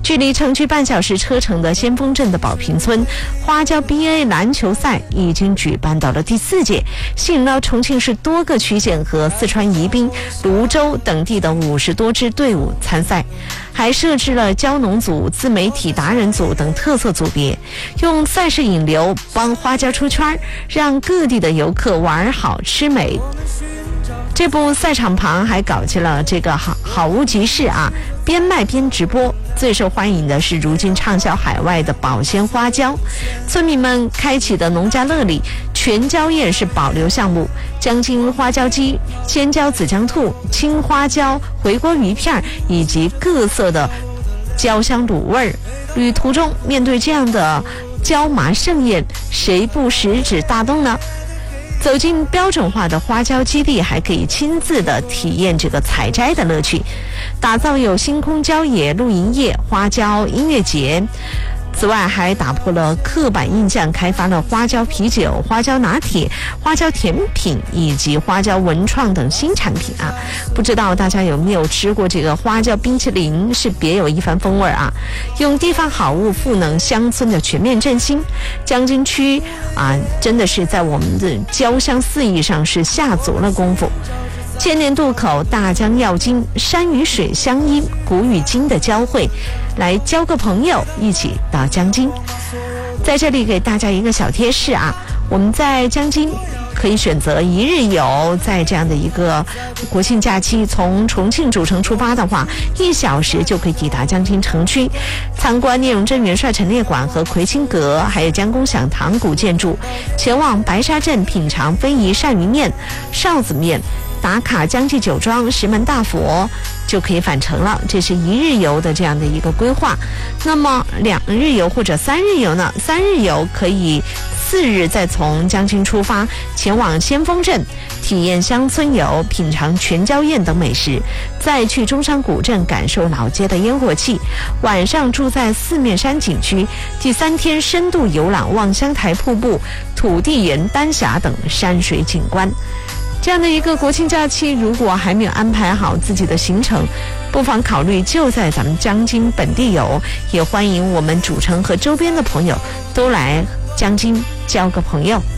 距离城区半小时车程的先锋镇的宝瓶村花椒 BA 篮球赛已经举办到了第4届，吸引了重庆市多个区县和四川宜宾、泸州等地的50多支队伍参赛，还设置了蕉农组、自媒体达人组等特色组别，用赛事引流，帮花椒出圈，让各地的游客玩好吃美。这部赛场旁还搞起了这个好物集市啊，边卖边直播。最受欢迎的是如今畅销海外的保鲜花椒，村民们开启的农家乐里，全椒宴是保留项目，江津花椒鸡、鲜椒紫姜兔、青花椒、回锅鱼片以及各色的椒香卤味儿。旅途中面对这样的椒麻盛宴，谁不食指大动呢？走进标准化的花椒基地，还可以亲自的体验这个采摘的乐趣，打造有星空郊野、露营夜、花椒音乐节。此外，还打破了刻板印象，开发了花椒啤酒、花椒拿铁、花椒甜品以及花椒文创等新产品啊！不知道大家有没有吃过这个花椒冰淇淋，是别有一番风味啊！用地方好物赋能乡村的全面振兴，江津区啊，真的是在我们的椒香四溢上是下足了功夫。千年渡口，大江要津，山与水相依，古与今的交汇，来交个朋友，一起到江津。在这里给大家一个小贴士啊，我们在江津可以选择1日游，在这样的一个国庆假期，从重庆主城出发的话，1小时就可以抵达江津城区，参观聂荣臻元帅陈列馆和魁清阁，还有江公响堂古建筑，前往白沙镇品尝非遗鳝鱼面、臊子面，打卡江记酒庄、石门大佛，就可以返程了。这是1日游的这样的一个规划。那么2日游或者3日游呢？3日游可以4日再从江津出发，前往先锋镇体验乡村游，品尝全椒宴等美食，再去中山古镇感受老街的烟火气，晚上住在四面山景区，第3天深度游览望乡台瀑布、土地园丹霞等山水景观。这样的一个国庆假期，如果还没有安排好自己的行程，不妨考虑就在咱们江津本地游，也欢迎我们主城和周边的朋友都来江津交个朋友。